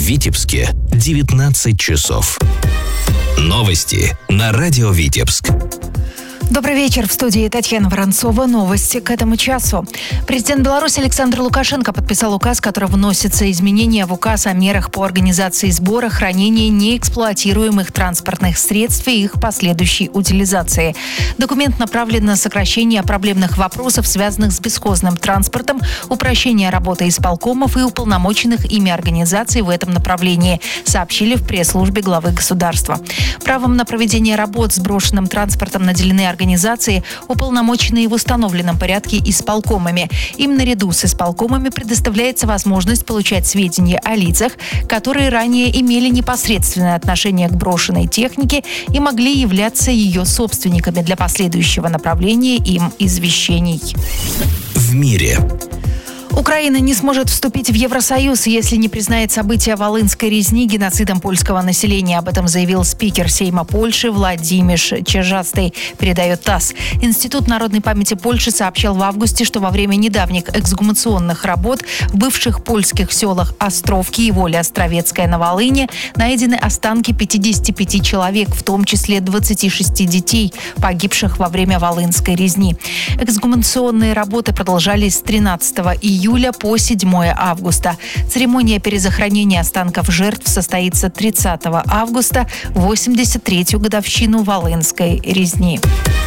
Витебске 19 часов. Новости на радио Витебск. Добрый вечер. В студии Татьяна Воронцова. Новости к этому часу. Президент Беларуси Александр Лукашенко подписал указ, которым вносятся изменения в указ о мерах по организации сбора, хранения неэксплуатируемых транспортных средств и их последующей утилизации. Документ направлен на сокращение проблемных вопросов, связанных с бесхозным транспортом, упрощение работы исполкомов и уполномоченных ими организаций в этом направлении, сообщили в пресс-службе главы государства. Правом на проведение работ с брошенным транспортом наделены организации, уполномоченные в установленном порядке исполкомами. Им наряду с исполкомами предоставляется возможность получать сведения о лицах, которые ранее имели непосредственное отношение к брошенной технике и могли являться ее собственниками для последующего направления им извещений. В мире. Украина не сможет вступить в Евросоюз, если не признает события Волынской резни геноцидом польского населения. Об этом заявил спикер Сейма Польши Владимир Чержастый, передает ТАСС. Институт народной памяти Польши сообщал в августе, что во время недавних эксгумационных работ в бывших польских селах Островки и Воля-Островецкая на Волыне найдены останки 55 человек, в том числе 26 детей, погибших во время Волынской резни. Эксгумационные работы продолжались с 13 июля по 7 августа. Церемония перезахоронения останков жертв состоится 30 августа, в 83-ю годовщину Волынской резни.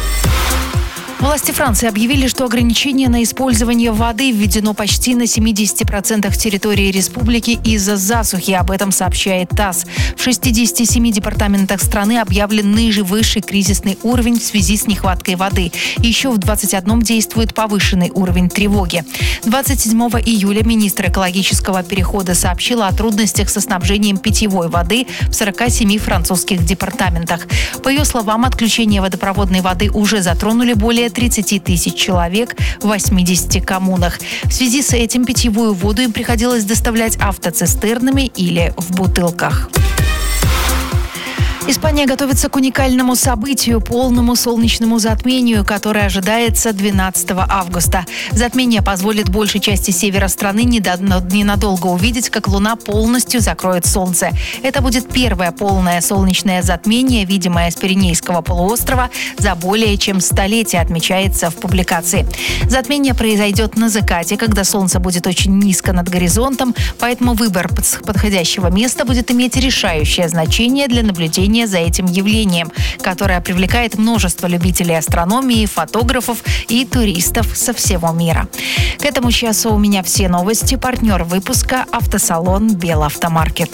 Власти Франции объявили, что ограничение на использование воды введено почти на 70% территории республики из-за засухи. Об этом сообщает ТАСС. В 67 департаментах страны объявлен высший кризисный уровень в связи с нехваткой воды. Еще в 21 действует повышенный уровень тревоги. 27 июля министр экологического перехода сообщила о трудностях со снабжением питьевой воды в 47 французских департаментах. По ее словам, отключение водопроводной воды уже затронули более 30 тысяч человек в 80 коммунах. В связи с этим питьевую воду им приходилось доставлять автоцистернами или в бутылках. Испания готовится к уникальному событию – полному солнечному затмению, которое ожидается 12 августа. Затмение позволит большей части севера страны ненадолго увидеть, как Луна полностью закроет Солнце. Это будет первое полное солнечное затмение, видимое с Пиренейского полуострова, за более чем столетие, отмечается в публикации. Затмение произойдет на закате, когда Солнце будет очень низко над горизонтом, поэтому выбор подходящего места будет иметь решающее значение для наблюдения за этим явлением, которое привлекает множество любителей астрономии, фотографов и туристов со всего мира. К этому часу у меня все новости. Партнер выпуска — автосалон «Белавтомаркет».